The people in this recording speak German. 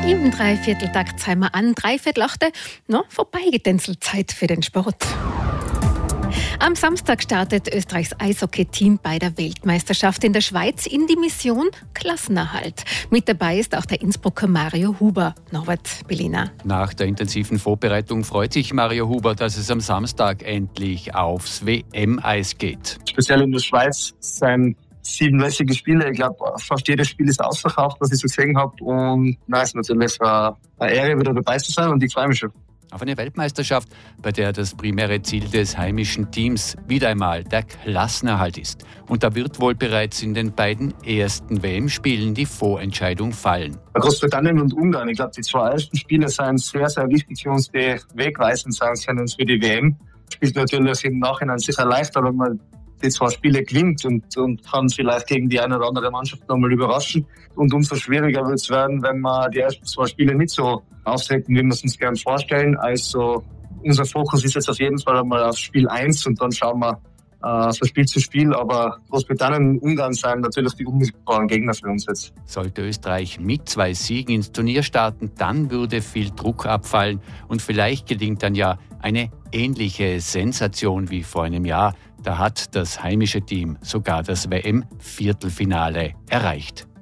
Im Dreivierteltakt sind wir an. 7:45, vorbeigedänzelt Zeit für den Sport. Am Samstag startet Österreichs Eishockey-Team bei der Weltmeisterschaft in der Schweiz in die Mission Klassenerhalt. Mit dabei ist auch der Innsbrucker Mario Huber. Norbert Bellina. Nach der intensiven Vorbereitung freut sich Mario Huber, dass es am Samstag endlich aufs WM-Eis geht. Speziell in der Schweiz sind 7 lässige Spiele. Ich glaube, fast jedes Spiel ist ausverkauft, was ich so gesehen habe. Und es ist natürlich eine Ehre, wieder dabei zu sein, und ich freue mich schon. Auf eine Weltmeisterschaft, bei der das primäre Ziel des heimischen Teams wieder einmal der Klassenerhalt ist. Und da wird wohl bereits in den beiden ersten WM-Spielen die Vorentscheidung fallen. Großbritannien und Ungarn, ich glaube, die 2 ersten Spiele sind sehr, sehr wichtig für uns, die wegweisend sind für die WM. Spielt natürlich im Nachhinein sicher leichter, wenn man die 2 Spiele gewinnt und kann vielleicht gegen die eine oder andere Mannschaft nochmal überraschen. Und umso schwieriger wird es werden, wenn wir die ersten 2 Spiele nicht so auftreten, wie wir es uns gerne vorstellen. Also unser Fokus ist jetzt auf jeden Fall einmal auf Spiel 1 und dann schauen wir von Spiel zu Spiel. Aber Großbritannien und Ungarn sind natürlich die unmittelbaren Gegner für uns jetzt. Sollte Österreich mit 2 Siegen ins Turnier starten, dann würde viel Druck abfallen und vielleicht gelingt dann ja eine ähnliche Sensation wie vor einem Jahr. Da hat das heimische Team sogar das WM-Viertelfinale erreicht.